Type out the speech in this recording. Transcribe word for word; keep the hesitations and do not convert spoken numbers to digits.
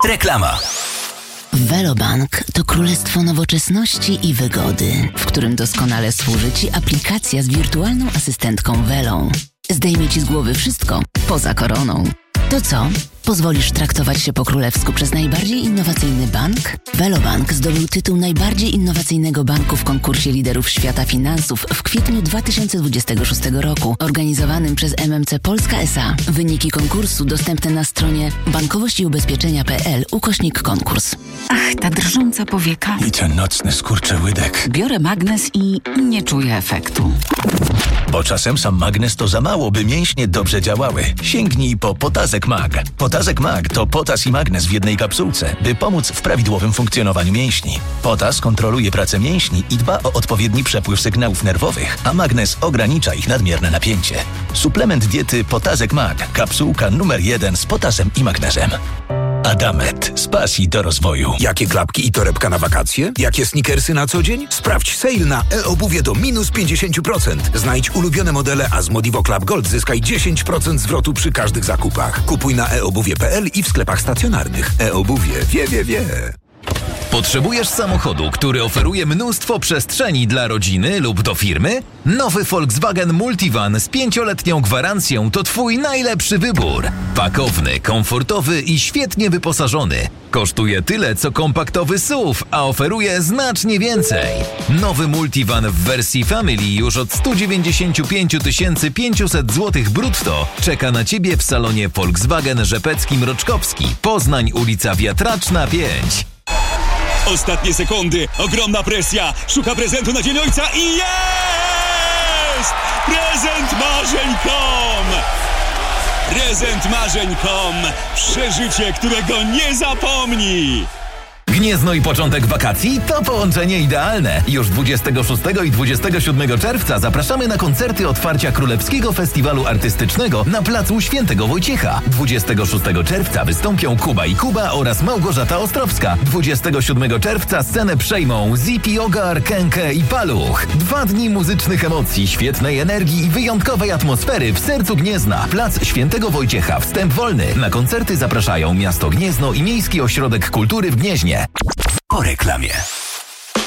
Reklama. Velobank to królestwo nowoczesności i wygody, w którym doskonale służy Ci aplikacja z wirtualną asystentką Velą. Zdejmie Ci z głowy wszystko poza koroną. To co? Pozwolisz traktować się po królewsku przez najbardziej innowacyjny bank? Velobank zdobył tytuł najbardziej innowacyjnego banku w konkursie liderów świata finansów w kwietniu dwa tysiące dwudziestego szóstego roku, organizowanym przez M M C Polska S A. Wyniki konkursu dostępne na stronie bankowościubezpieczenia.pl ukośnik konkurs. Ach, ta drżąca powieka. I ten nocny skurczyłydek. Biorę magnes i nie czuję efektu. Bo czasem sam magnes to za mało, by mięśnie dobrze działały. Sięgnij po Potazek Mag. Potazek Mag to potas i magnes w jednej kapsułce, by pomóc w prawidłowym funkcjonowaniu mięśni. Potas kontroluje pracę mięśni i dba o odpowiedni przepływ sygnałów nerwowych, a magnes ogranicza ich nadmierne napięcie. Suplement diety Potazek Mag. Kapsułka numer jeden z potasem i magnezem. Adamet. Z pasji do rozwoju. Jakie klapki i torebka na wakacje? Jakie sneakersy na co dzień? Sprawdź sale na e-obuwie do minus pięćdziesiąt procent. Znajdź ulubione modele, a z Modivo Club Gold zyskaj dziesięć procent zwrotu przy każdych zakupach. Kupuj na e obuwie kropka p l i w sklepach stacjonarnych. E-obuwie. Wie, wie, wie. Potrzebujesz samochodu, który oferuje mnóstwo przestrzeni dla rodziny lub do firmy? Nowy Volkswagen Multivan z pięcioletnią gwarancją to Twój najlepszy wybór. Pakowny, komfortowy i świetnie wyposażony. Kosztuje tyle, co kompaktowy S U V, a oferuje znacznie więcej. Nowy Multivan w wersji Family już od sto dziewięćdziesiąt pięć tysięcy pięćset złotych brutto czeka na Ciebie w salonie Volkswagen Rzepecki Mroczkowski, Poznań, ulica Wiatraczna pięć. Ostatnie sekundy, ogromna presja, szuka prezentu na Dzień Ojca i jest! Prezent marzeń kropka com! Prezent marzeń kropka com. Przeżycie, którego nie zapomni! Gniezno i początek wakacji to połączenie idealne. Już dwudziestego szóstego i dwudziestego siódmego czerwca zapraszamy na koncerty otwarcia Królewskiego Festiwalu Artystycznego na placu Świętego Wojciecha. dwudziestego szóstego czerwca wystąpią Kuba i Kuba oraz Małgorzata Ostrowska. dwudziestego siódmego czerwca scenę przejmą Zipi, Ogar, Kenke i Paluch. Dwa dni muzycznych emocji, świetnej energii i wyjątkowej atmosfery w sercu Gniezna. Plac Świętego Wojciecha. Wstęp wolny. Na koncerty zapraszają Miasto Gniezno i Miejski Ośrodek Kultury w Gnieźnie. Po reklamie.